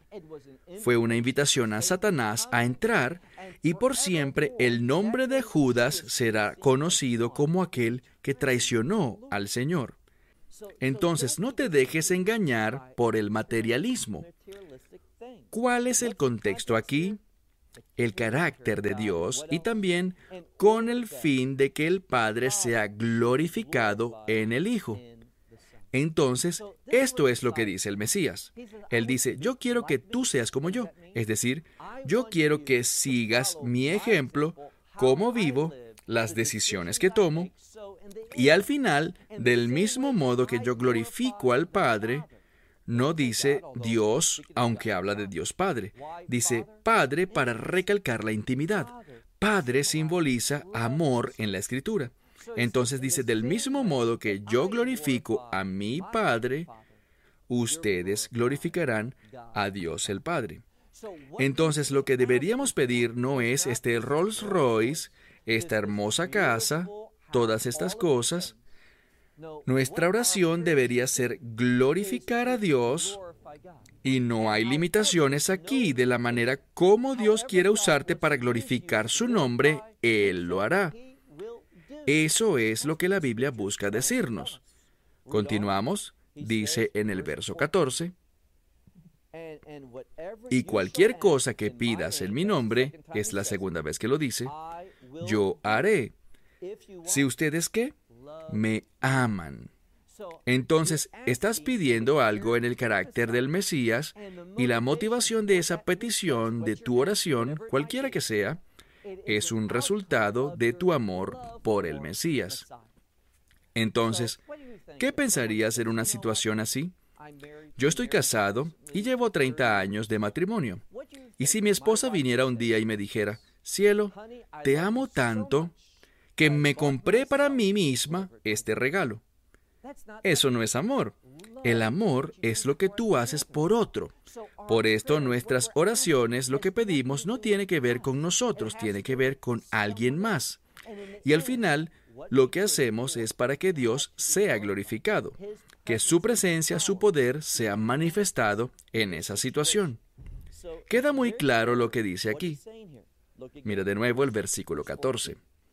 Fue una invitación a Satanás a entrar, y por siempre el nombre de Judas será conocido como aquel que traicionó al Señor. Entonces, no te dejes engañar por el materialismo. ¿Cuál es el contexto aquí? El carácter de Dios, y también con el fin de que el Padre sea glorificado en el Hijo. Entonces, esto es lo que dice el Mesías. Él dice, yo quiero que tú seas como yo. Es decir, yo quiero que sigas mi ejemplo, cómo vivo, las decisiones que tomo, y al final, del mismo modo que yo glorifico al Padre, no dice Dios, aunque habla de Dios Padre. Dice Padre para recalcar la intimidad. Padre simboliza amor en la Escritura. Entonces dice, del mismo modo que yo glorifico a mi Padre, ustedes glorificarán a Dios el Padre. Entonces lo que deberíamos pedir no es este Rolls Royce, esta hermosa casa, todas estas cosas. Nuestra oración debería ser glorificar a Dios, y no hay limitaciones aquí de la manera como Dios quiere usarte para glorificar su nombre, Él lo hará. Eso es lo que la Biblia busca decirnos. Continuamos, dice en el verso 14, y cualquier cosa que pidas en mi nombre, es la segunda vez que lo dice, yo haré. Si ustedes, ¿qué? Me aman. Entonces, estás pidiendo algo en el carácter del Mesías, y la motivación de esa petición, de tu oración, cualquiera que sea, es un resultado de tu amor por el Mesías. Entonces, ¿qué pensarías en una situación así? Yo estoy casado y llevo 30 años de matrimonio. Y si mi esposa viniera un día y me dijera, cielo, te amo tanto que me compré para mí misma este regalo. Eso no es amor. El amor es lo que tú haces por otro. Por esto nuestras oraciones, lo que pedimos, no tiene que ver con nosotros, tiene que ver con alguien más. Y al final, lo que hacemos es para que Dios sea glorificado, que su presencia, su poder, sea manifestado en esa situación. Queda muy claro lo que dice aquí. Mira de nuevo el versículo 14.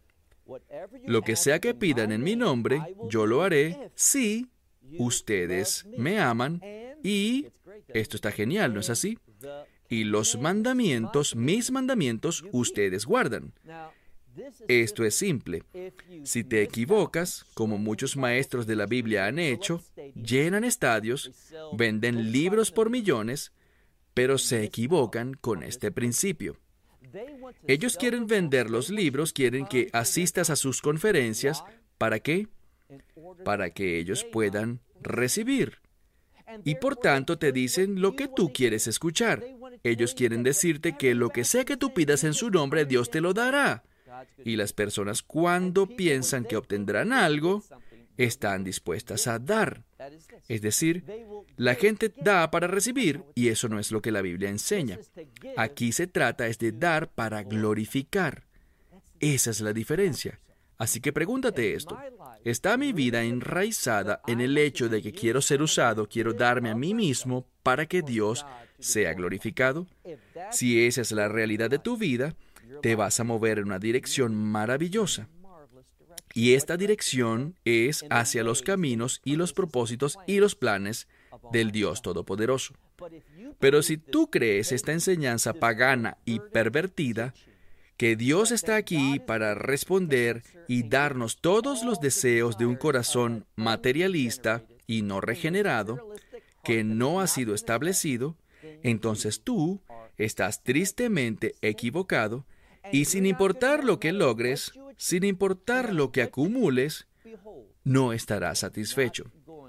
Lo que sea que pidan en mi nombre, yo lo haré si ustedes me aman y, esto está genial, ¿no es así? Y los mandamientos, mis mandamientos, ustedes guardan. Esto es simple. Si te equivocas, como muchos maestros de la Biblia han hecho, llenan estadios, venden libros por millones, pero se equivocan con este principio. Ellos quieren vender los libros, quieren que asistas a sus conferencias. ¿Para qué? Para que ellos puedan recibir. Y por tanto te dicen lo que tú quieres escuchar. Ellos quieren decirte que lo que sea que tú pidas en su nombre, Dios te lo dará. Y las personas, cuando piensan que obtendrán algo, están dispuestas a dar. Es decir, la gente da para recibir, y eso no es lo que la Biblia enseña. Aquí se trata es de dar para glorificar. Esa es la diferencia. Así que pregúntate esto. ¿Está mi vida enraizada en el hecho de que quiero ser usado, quiero darme a mí mismo para que Dios sea glorificado? Si esa es la realidad de tu vida, te vas a mover en una dirección maravillosa. Y esta dirección es hacia los caminos y los propósitos y los planes del Dios Todopoderoso. Pero si tú crees esta enseñanza pagana y pervertida, que Dios está aquí para responder y darnos todos los deseos de un corazón materialista y no regenerado, que no ha sido establecido, entonces tú estás tristemente equivocado, y sin importar lo que logres, sin importar lo que acumules, no estarás satisfecho.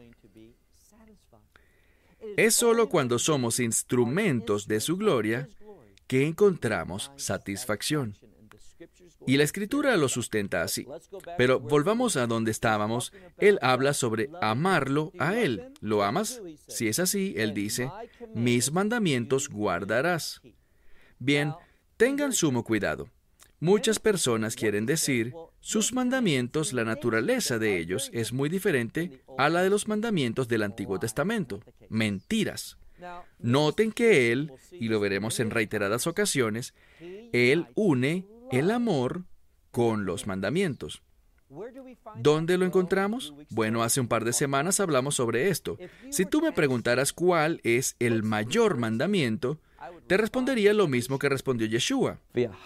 Es solo cuando somos instrumentos de su gloria que encontramos satisfacción. Y la Escritura lo sustenta así. Pero volvamos a donde estábamos. Él habla sobre amarlo a Él. ¿Lo amas? Si es así, Él dice, mis mandamientos guardarás. Bien, tengan sumo cuidado. Muchas personas quieren decir, sus mandamientos, la naturaleza de ellos es muy diferente a la de los mandamientos del Antiguo Testamento. Mentiras. Noten que Él, y lo veremos en reiteradas ocasiones, Él une el amor con los mandamientos. ¿Dónde lo encontramos? Bueno, hace un par de semanas hablamos sobre esto. Si tú me preguntaras cuál es el mayor mandamiento, te respondería lo mismo que respondió Yeshua,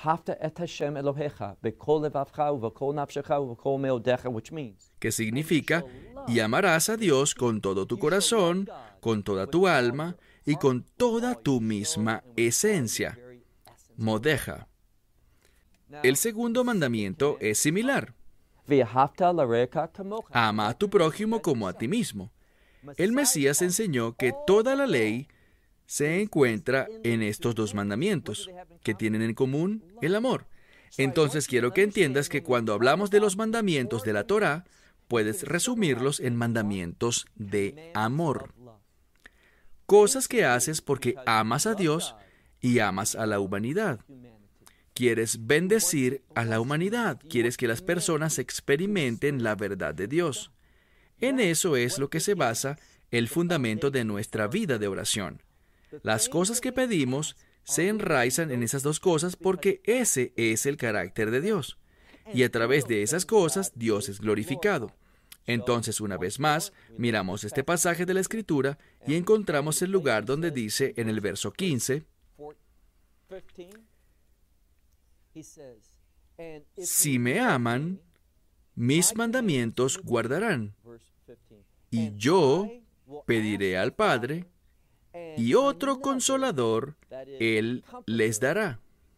que significa, y amarás a Dios con todo tu corazón, con toda tu alma y con toda tu misma esencia. Modeja. El segundo mandamiento es similar. Ama a tu prójimo como a ti mismo. El Mesías enseñó que toda la ley se encuentra en estos dos mandamientos, que tienen en común el amor. Entonces quiero que entiendas que cuando hablamos de los mandamientos de la Torá, puedes resumirlos en mandamientos de amor. Cosas que haces porque amas a Dios y amas a la humanidad. Quieres bendecir a la humanidad, quieres que las personas experimenten la verdad de Dios. En eso es lo que se basa el fundamento de nuestra vida de oración. Las cosas que pedimos se enraizan en esas dos cosas porque ese es el carácter de Dios. Y a través de esas cosas Dios es glorificado. Entonces, una vez más, miramos este pasaje de la Escritura y encontramos el lugar donde dice en el verso 15, si me aman, mis mandamientos guardarán, y yo pediré al Padre, y otro consolador Él les dará.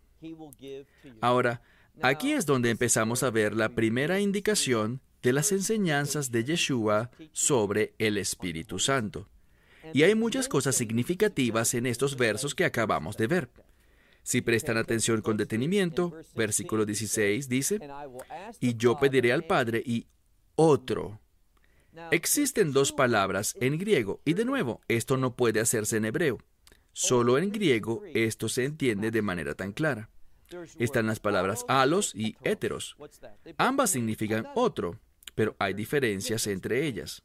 Ahora, aquí es donde empezamos a ver la primera indicación de las enseñanzas de Yeshua sobre el Espíritu Santo. Y hay muchas cosas significativas en estos versos que acabamos de ver. Si prestan atención con detenimiento, versículo 16 dice, y yo pediré al Padre y otro. Existen dos palabras en griego, y de nuevo, esto no puede hacerse en hebreo. Solo en griego esto se entiende de manera tan clara. Están las palabras alos y héteros. Ambas significan otro, pero hay diferencias entre ellas.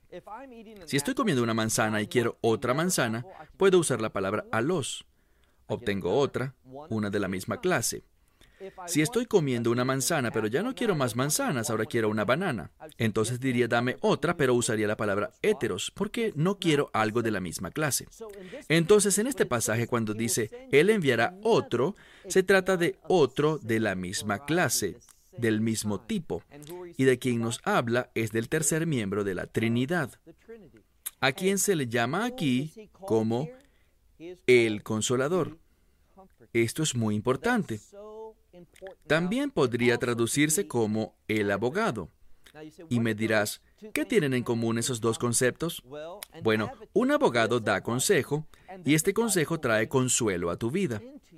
Si estoy comiendo una manzana y quiero otra manzana, puedo usar la palabra alos. Obtengo otra, una de la misma clase. Si estoy comiendo una manzana, pero ya no quiero más manzanas, ahora quiero una banana, entonces diría dame otra, pero usaría la palabra héteros, porque no quiero algo de la misma clase. Entonces, en este pasaje, cuando dice, Él enviará otro, se trata de otro de la misma clase, del mismo tipo, y de quien nos habla es del tercer miembro de la Trinidad, a quien se le llama aquí como el Consolador. Esto es muy importante. También podría traducirse como el abogado. Y me dirás, ¿qué tienen en común esos dos conceptos? Bueno, un abogado da consejo, y este consejo trae consuelo a tu vida.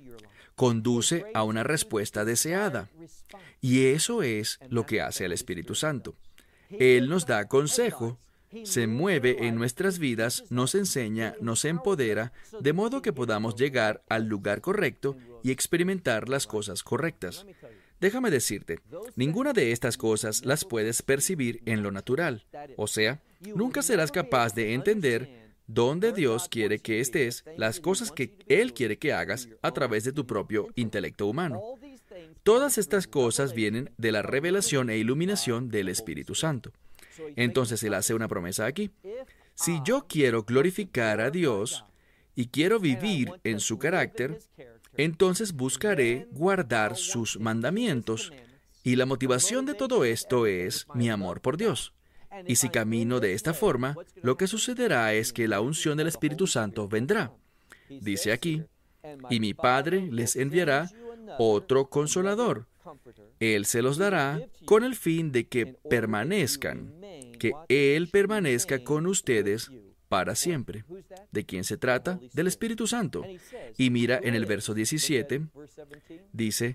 Conduce a una respuesta deseada. Y eso es lo que hace el Espíritu Santo. Él nos da consejo, se mueve en nuestras vidas, nos enseña, nos empodera, de modo que podamos llegar al lugar correcto y experimentar las cosas correctas. Déjame decirte, ninguna de estas cosas las puedes percibir en lo natural. O sea, nunca serás capaz de entender dónde Dios quiere que estés, las cosas que Él quiere que hagas a través de tu propio intelecto humano. Todas estas cosas vienen de la revelación e iluminación del Espíritu Santo. Entonces Él hace una promesa aquí. Si yo quiero glorificar a Dios y quiero vivir en su carácter, entonces buscaré guardar sus mandamientos. Y la motivación de todo esto es mi amor por Dios. Y si camino de esta forma, lo que sucederá es que la unción del Espíritu Santo vendrá. Dice aquí, y mi Padre les enviará otro consolador. Él se los dará con el fin de que permanezcan, que Él permanezca con ustedes para siempre. ¿De quién se trata? Del Espíritu Santo. Y mira en el verso 17, dice,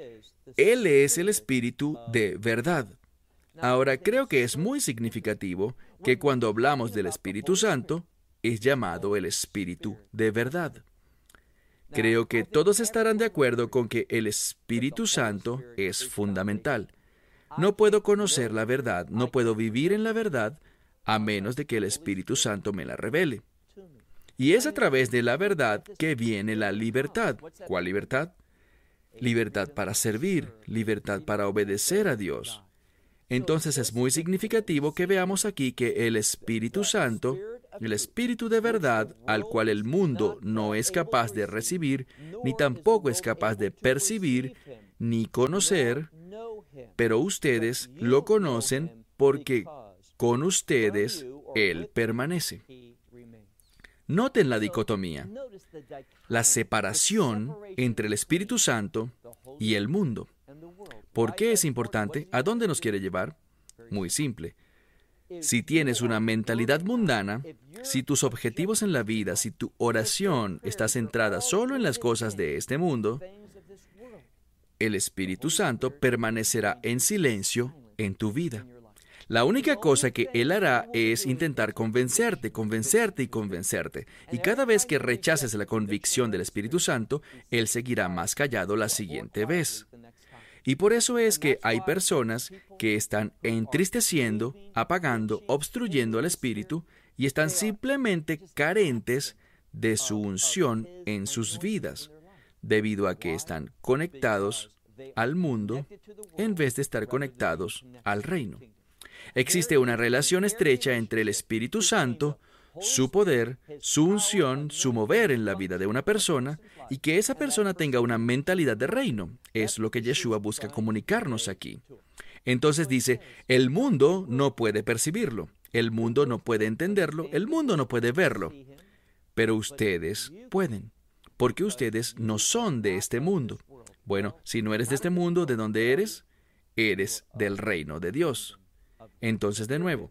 Él es el Espíritu de verdad. Ahora, creo que es muy significativo que cuando hablamos del Espíritu Santo, es llamado el Espíritu de verdad. Creo que todos estarán de acuerdo con que el Espíritu Santo es fundamental. No puedo conocer la verdad, no puedo vivir en la verdad, a menos de que el Espíritu Santo me la revele. Y es a través de la verdad que viene la libertad. ¿Cuál libertad? Libertad para servir, libertad para obedecer a Dios. Entonces es muy significativo que veamos aquí que el Espíritu Santo, el Espíritu de verdad, al cual el mundo no es capaz de recibir, ni tampoco es capaz de percibir, ni conocer, pero ustedes lo conocen porque con ustedes Él permanece. Noten la dicotomía, la separación entre el Espíritu Santo y el mundo. ¿Por qué es importante? ¿A dónde nos quiere llevar? Muy simple. Si tienes una mentalidad mundana, si tus objetivos en la vida, si tu oración está centrada solo en las cosas de este mundo, el Espíritu Santo permanecerá en silencio en tu vida. La única cosa que Él hará es intentar convencerte, convencerte y convencerte. Y cada vez que rechaces la convicción del Espíritu Santo, Él seguirá más callado la siguiente vez. Y por eso es que hay personas que están entristeciendo, apagando, obstruyendo al Espíritu y están simplemente carentes de su unción en sus vidas, debido a que están conectados al mundo en vez de estar conectados al reino. Existe una relación estrecha entre el Espíritu Santo, su poder, su unción, su mover en la vida de una persona, y que esa persona tenga una mentalidad de reino. Es lo que Yeshua busca comunicarnos aquí. Entonces dice, el mundo no puede percibirlo, el mundo no puede entenderlo, el mundo no puede verlo, pero ustedes pueden, porque ustedes no son de este mundo. Bueno, si no eres de este mundo, ¿de dónde eres? Eres del reino de Dios. Entonces, de nuevo,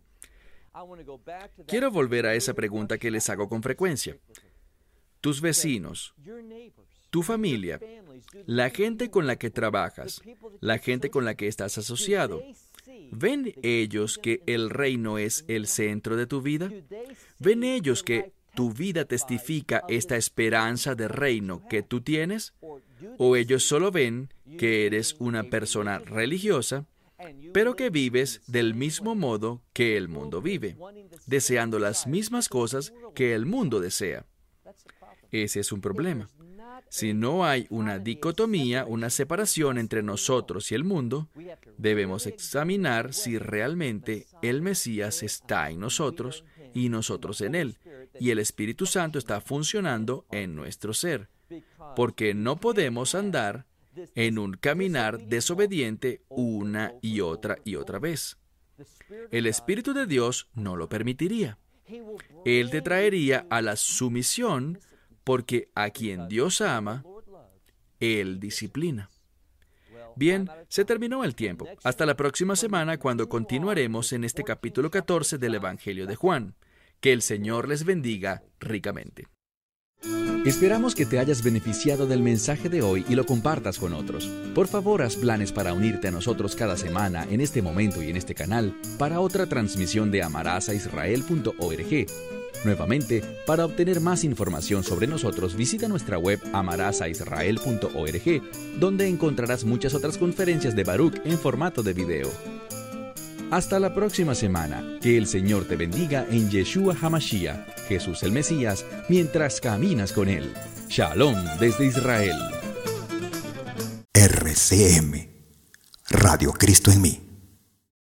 quiero volver a esa pregunta que les hago con frecuencia. Tus vecinos, tu familia, la gente con la que trabajas, la gente con la que estás asociado, ¿ven ellos que el reino es el centro de tu vida? ¿Ven ellos que tu vida testifica esta esperanza de reino que tú tienes? ¿O ellos solo ven que eres una persona religiosa, pero que vives del mismo modo que el mundo vive, deseando las mismas cosas que el mundo desea? Ese es un problema. Si no hay una dicotomía, una separación entre nosotros y el mundo, debemos examinar si realmente el Mesías está en nosotros y nosotros en Él, y el Espíritu Santo está funcionando en nuestro ser, porque no podemos andar en un caminar desobediente una y otra vez. El Espíritu de Dios no lo permitiría. Él te traería a la sumisión, porque a quien Dios ama, Él disciplina. Bien, se terminó el tiempo. Hasta la próxima semana, cuando continuaremos en este capítulo 14 del Evangelio de Juan. Que el Señor les bendiga ricamente. Esperamos que te hayas beneficiado del mensaje de hoy y lo compartas con otros. Por favor, haz planes para unirte a nosotros cada semana en este momento y en este canal para otra transmisión de amarasaisrael.org. Nuevamente, para obtener más información sobre nosotros, visita nuestra web amarasaisrael.org, donde encontrarás muchas otras conferencias de Baruch en formato de video. Hasta la próxima semana. Que el Señor te bendiga en Yeshua HaMashiach, Jesús el Mesías, mientras caminas con Él. Shalom desde Israel. RCM, Radio Cristo en mí.